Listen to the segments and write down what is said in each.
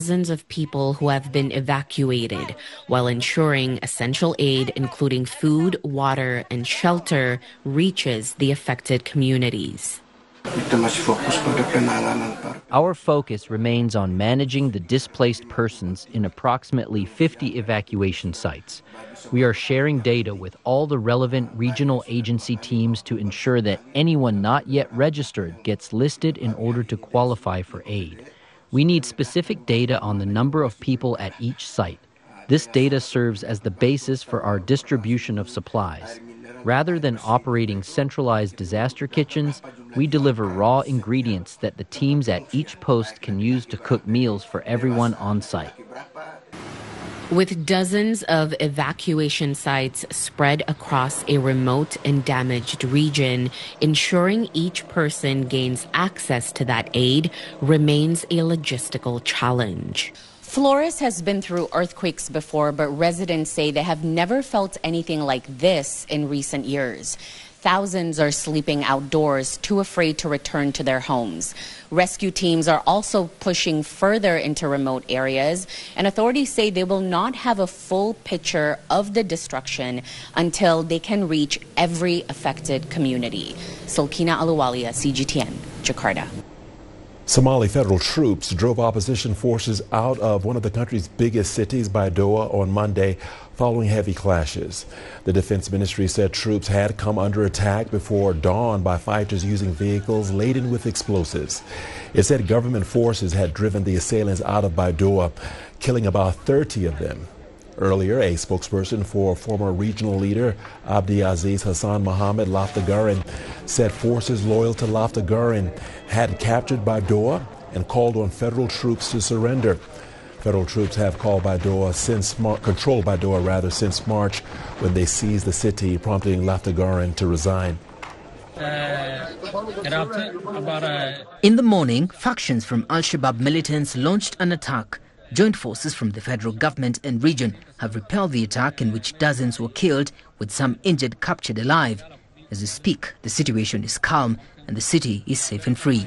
Dozens of people who have been evacuated while ensuring essential aid, including food, water, and shelter, reaches the affected communities. Our focus remains on managing the displaced persons in approximately 50 evacuation sites. We are sharing data with all the relevant regional agency teams to ensure that anyone not yet registered gets listed in order to qualify for aid. We need specific data on the number of people at each site. This data serves as the basis for our distribution of supplies. Rather than operating centralized disaster kitchens, we deliver raw ingredients that the teams at each post can use to cook meals for everyone on site. With dozens of evacuation sites spread across a remote and damaged region, ensuring each person gains access to that aid remains a logistical challenge. Flores has been through earthquakes before, but residents say they have never felt anything like this in recent years. Thousands are sleeping outdoors, too afraid to return to their homes. Rescue teams are also pushing further into remote areas, and authorities say they will not have a full picture of the destruction until they can reach every affected community. Sulkina Aluwalia, CGTN, Jakarta. Somali federal troops drove opposition forces out of one of the country's biggest cities, Baidoa, on Monday following heavy clashes. The defense ministry said troops had come under attack before dawn by fighters using vehicles laden with explosives. It said government forces had driven the assailants out of Baidoa, killing about 30 of them. Earlier, a spokesperson for former regional leader Abdi Aziz Hassan Mohammed Laftagarin said forces loyal to Laftagarin had captured Baidoa and called on federal troops to surrender. Federal troops have controlled Baidoa since March when they seized the city, prompting Laftagarin to resign. In the morning, factions from Al-Shabaab militants launched an attack. Joint forces from the federal government and region have repelled the attack, in which dozens were killed, with some injured captured alive. As we speak, the situation is calm and the city is safe and free.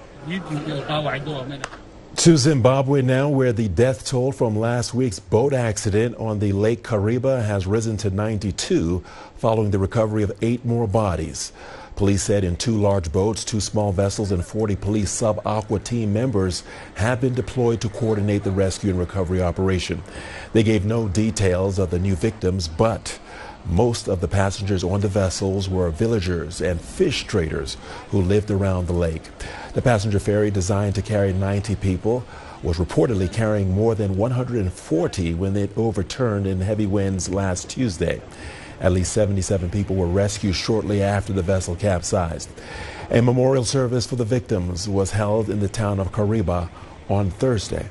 To Zimbabwe now, where the death toll from last week's boat accident on the Lake Kariba has risen to 92 following the recovery of 8 more bodies. Police said in 2 large boats, 2 small vessels, and 40 police sub-aqua team members have been deployed to coordinate the rescue and recovery operation. They gave no details of the new victims, but most of the passengers on the vessels were villagers and fish traders who lived around the lake. The passenger ferry, designed to carry 90 people, was reportedly carrying more than 140 when it overturned in heavy winds last Tuesday. At least 77 people were rescued shortly after the vessel capsized. A memorial service for the victims was held in the town of Kariba on Thursday.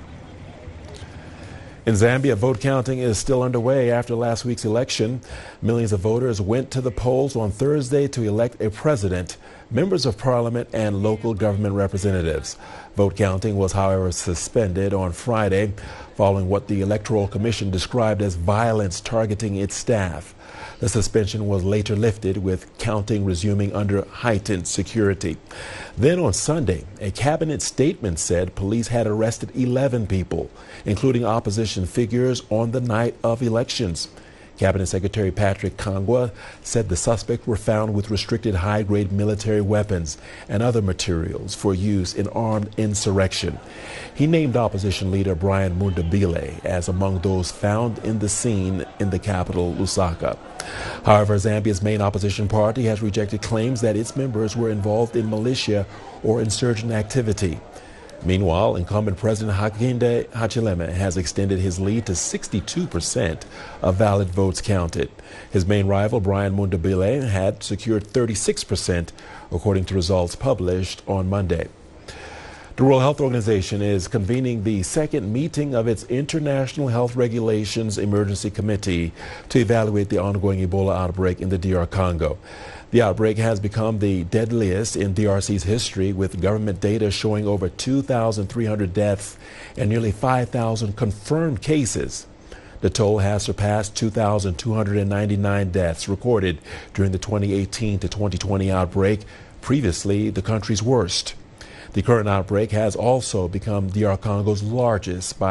In Zambia, vote counting is still underway after last week's election. Millions of voters went to the polls on Thursday to elect a president, members of parliament, and local government representatives. Vote counting was, however, suspended on Friday following what the Electoral Commission described as violence targeting its staff. The suspension was later lifted, with counting resuming under heightened security. Then on Sunday, a cabinet statement said police had arrested 11 people, including opposition figures, on the night of elections. Cabinet Secretary Patrick Kangwa said the suspects were found with restricted high-grade military weapons and other materials for use in armed insurrection. He named opposition leader Brian Mundabile as among those found in the scene in the capital, Lusaka. However, Zambia's main opposition party has rejected claims that its members were involved in militia or insurgent activity. Meanwhile, incumbent President Hakainde Hichilema has extended his lead to 62% of valid votes counted. His main rival, Brian Mundabile, had secured 36%, according to results published on Monday. The World Health Organization is convening the second meeting of its International Health Regulations Emergency Committee to evaluate the ongoing Ebola outbreak in the DR Congo. The outbreak has become the deadliest in DRC's history, with government data showing over 2,300 deaths and nearly 5,000 confirmed cases. The toll has surpassed 2,299 deaths recorded during the 2018 to 2020 outbreak, previously the country's worst. The current outbreak has also become DR Congo's largest by